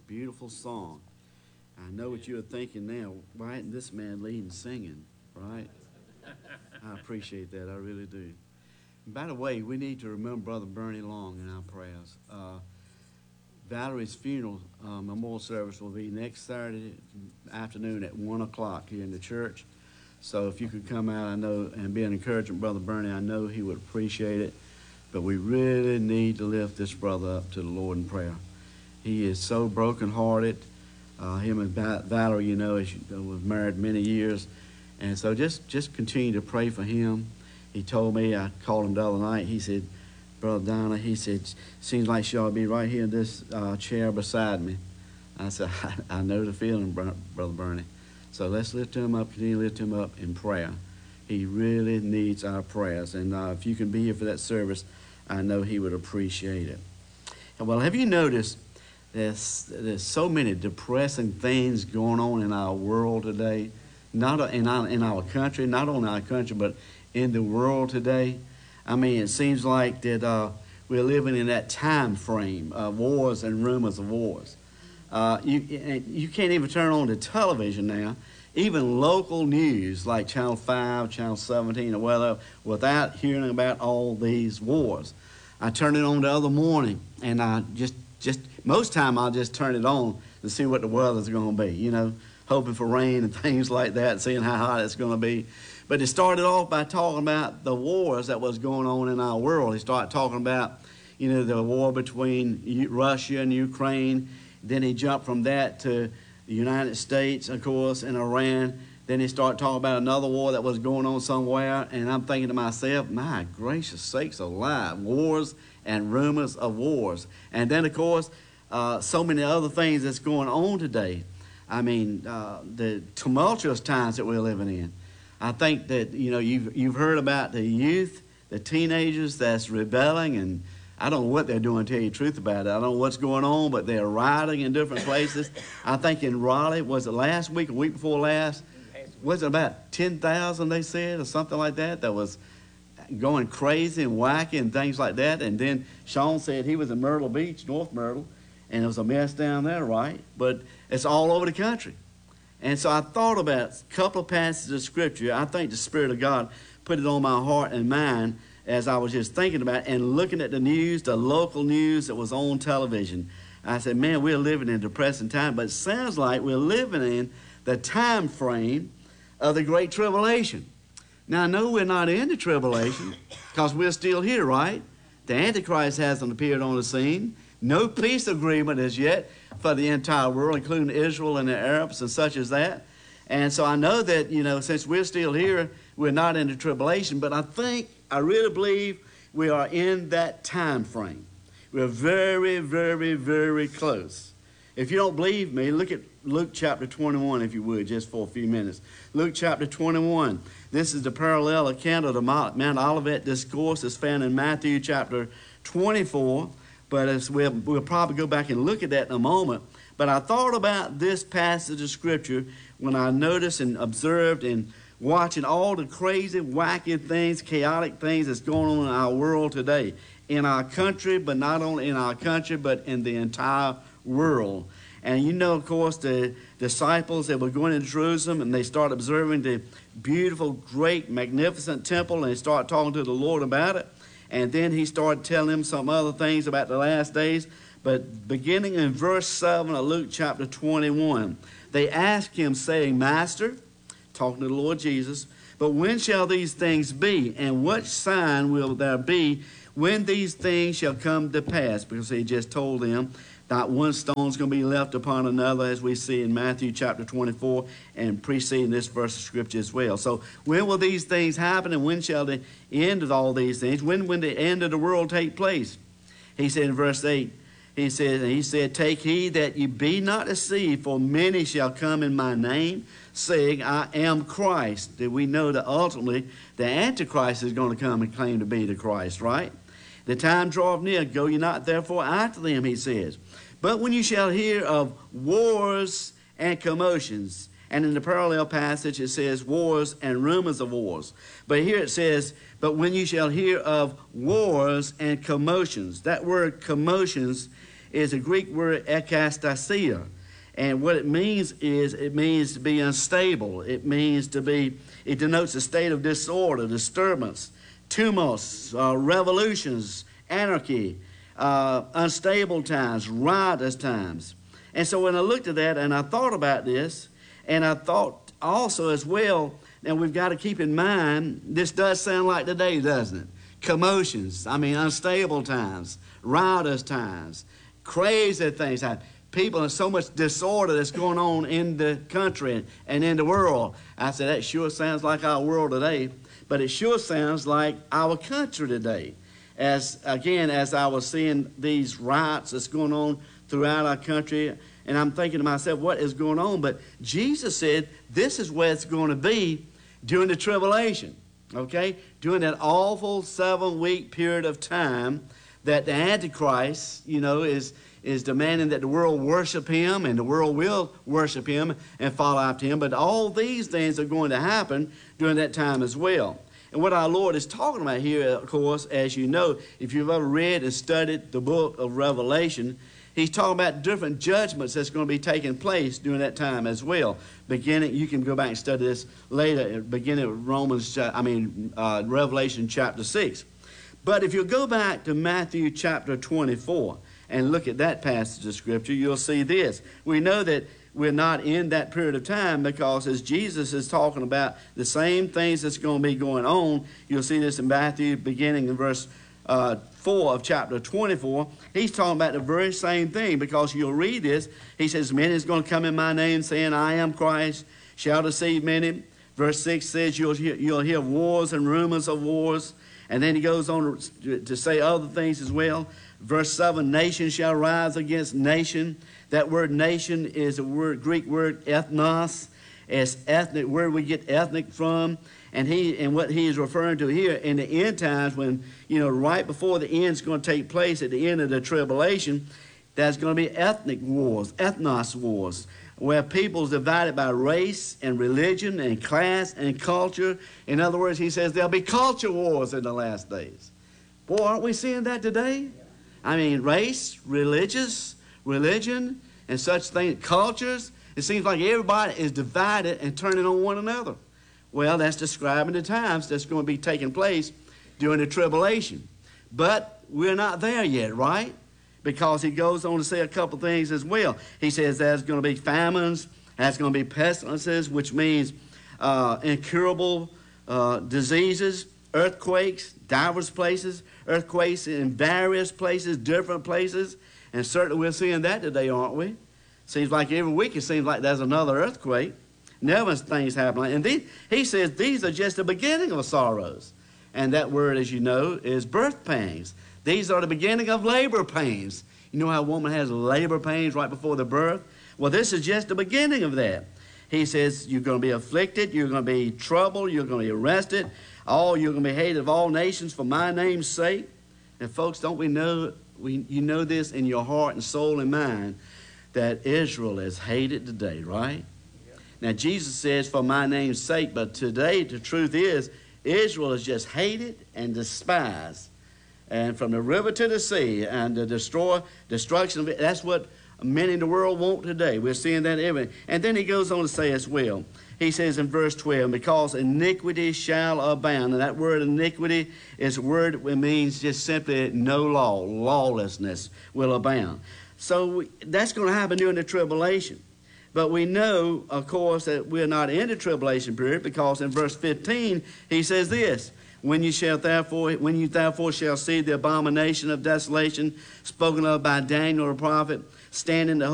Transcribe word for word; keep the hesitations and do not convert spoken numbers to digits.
beautiful song. I know what you're thinking now. Why isn't this man leading singing, right? I appreciate that. I really do. And by the way, we need to remember Brother Bernie Long in our prayers. Uh, Valerie's funeral uh, memorial service will be next Saturday afternoon at one o'clock here in the church. So if you could come out, I know, and be an encouragement, Brother Bernie, I know he would appreciate it. But we really need to lift this brother up to the Lord in prayer. He is so brokenhearted. Uh, him and Va- Valerie, you know, is, uh, was married many years. And so just, just continue to pray for him. He told me, I called him the other night, he said, Brother Donna, he said, seems like she ought to be right here in this uh, chair beside me. I said, I, I know the feeling, Brother Bernie. So let's lift him up, continue to lift him up in prayer. He really needs our prayers. And uh, if you can be here for that service, I know he would appreciate it. And well, have you noticed there's, there's so many depressing things going on in our world today, not in our, in our country, not only our country, but in the world today? I mean, it seems like that uh, we're living in that time frame of wars and rumors of wars. Uh, you, you can't even turn on the television now, even local news like Channel five, Channel seventeen, or whatever, without hearing about all these wars. I turn it on the other morning, and I just, just most time I'll just turn it on to see what the weather's going to be, you know, hoping for rain and things like that, seeing how hot it's going to be. But it started off by talking about the wars that was going on in our world. He started talking about, you know, the war between Russia and Ukraine. Then he jumped from that to the United States, of course, and Iran. Then he started talking about another war that was going on somewhere. And I'm thinking to myself, my gracious sakes alive, wars and rumors of wars. And then, of course, uh, so many other things that's going on today. I mean, uh, the tumultuous times that we're living in. I think that, you know, you've, you've heard about the youth, the teenagers that's rebelling, and I don't know what they're doing, to tell you the truth about it. I don't know what's going on, but they're rioting in different places. I think in Raleigh, was it last week, a week before last? Was it about ten thousand, they said, or something like that, that was going crazy and wacky and things like that? And then Sean said he was in Myrtle Beach, North Myrtle, and it was a mess down there, right? But it's all over the country. And so I thought about a couple of passages of Scripture. I think the Spirit of God put it on my heart and mind as I was just thinking about it and looking at the news, the local news that was on television. I said, man, we're living in a depressing time, but it sounds like we're living in the time frame of the Great Tribulation. Now, I know we're not in the tribulation because we're still here, right? The Antichrist hasn't appeared on the scene. No peace agreement as yet for the entire world, including Israel and the Arabs and such as that. And so I know that, you know, since we're still here, we're not in the tribulation, but I think, I really believe we are in that time frame. We're very, very, very close. If you don't believe me, look at Luke chapter twenty-one, if you would, just for a few minutes. Luke chapter twenty-one. This is the parallel account of the Mount Olivet discourse that's found in Matthew chapter twenty-four. But as we'll, we'll probably go back and look at that in a moment. But I thought about this passage of Scripture when I noticed and observed and watching all the crazy, wacky things, chaotic things that's going on in our world today. In our country, but not only in our country, but in the entire world. And you know, of course, the disciples that were going into Jerusalem and they start observing the beautiful, great, magnificent temple, and they start talking to the Lord about it. And then he started telling them some other things about the last days. But beginning in verse seven of Luke chapter twenty-one, they asked him, saying, Master, talking to the Lord Jesus, but when shall these things be? And what sign will there be when these things shall come to pass? Because he just told them not one stone's going to be left upon another, as we see in Matthew chapter twenty-four and preceding this verse of Scripture as well. So when will these things happen, and when shall the end of all these things, when will the end of the world take place? He said in verse eight, he said, and he said, take heed that ye be not deceived, for many shall come in my name, saying, I am Christ. That we know that ultimately the Antichrist is going to come and claim to be the Christ, right? The time draweth near, go ye not therefore after them, he says. But when you shall hear of wars and commotions, and in the parallel passage it says wars and rumors of wars. But here it says, but when you shall hear of wars and commotions. That word commotions is a Greek word ekastasia. And what it means is, it means to be unstable. It means to be, it denotes a state of disorder, disturbance, tumults, uh, revolutions, anarchy, uh, unstable times, riotous times. And so when I looked at that and I thought about this, and I thought also as well, now we've got to keep in mind, this does sound like today, doesn't it? Commotions, I mean unstable times, riotous times, crazy things happen. People, and so much disorder that's going on in the country and in the world. I said, that sure sounds like our world today, but it sure sounds like our country today. As, again, as I was seeing these riots that's going on throughout our country, and I'm thinking to myself, what is going on? But Jesus said, this is where it's going to be during the tribulation, okay? During that awful seven-week period of time that the Antichrist, you know, is... is demanding that the world worship him, and the world will worship him and follow after him. But all these things are going to happen during that time as well. And what our Lord is talking about here, of course, as you know, if you've ever read and studied the book of Revelation, he's talking about different judgments that's going to be taking place during that time as well. Beginning, you can go back and study this later, beginning with Romans, I mean, uh, Revelation chapter six. But if you go back to Matthew chapter twenty-four, and look at that passage of Scripture, you'll see this. We know that we're not in that period of time because as Jesus is talking about the same things that's going to be going on, you'll see this in Matthew beginning in verse uh, four of chapter twenty-four. He's talking about the very same thing because you'll read this. He says, many is going to come in my name saying, I am Christ, shall deceive many. Verse six says you'll hear, you'll hear wars and rumors of wars. And then he goes on to, to say other things as well. Verse seven, nation shall rise against nation. That word nation is a word, Greek word ethnos. It's ethnic, where we get ethnic from. And he and what he is referring to here in the end times when, you know, right before the end is going to take place at the end of the tribulation, there's going to be ethnic wars, ethnos wars, where people's divided by race and religion and class and culture. In other words, he says there'll be culture wars in the last days. Boy, aren't we seeing that today? I mean, race, religious, religion, and such things, cultures. It seems like everybody is divided and turning on one another. Well, that's describing the times that's going to be taking place during the tribulation. But we're not there yet, right? Because he goes on to say a couple things as well. He says there's going to be famines, there's going to be pestilences, which means uh, incurable uh, diseases, earthquakes, diverse places, earthquakes in various places, different places. And certainly we're seeing that today, aren't we? Seems like every week it seems like there's another earthquake. Never things happen. And these, he says these are just the beginning of sorrows. And that word, as you know, is birth pangs. These are the beginning of labor pains. You know how a woman has labor pains right before the birth? Well, this is just the beginning of that. He says you're going to be afflicted, you're going to be troubled, you're going to be arrested. All you're going to be hated of all nations for my name's sake. And folks, don't we know, we, you know this in your heart and soul and mind, that Israel is hated today, right? Yep. Now, Jesus says for my name's sake, but today the truth is Israel is just hated and despised. And from the river to the sea and the destroy, destruction of it, that's what many in the world want today. We're seeing that everywhere. And then he goes on to say as well, he says in verse twelve, because iniquity shall abound. And that word iniquity is a word that means just simply no law, lawlessness will abound. So that's going to happen during the tribulation. But we know, of course, that we're not in the tribulation period because in verse fifteen, he says this, When you shall therefore, when you therefore shall see the abomination of desolation spoken of by Daniel the prophet, stand in the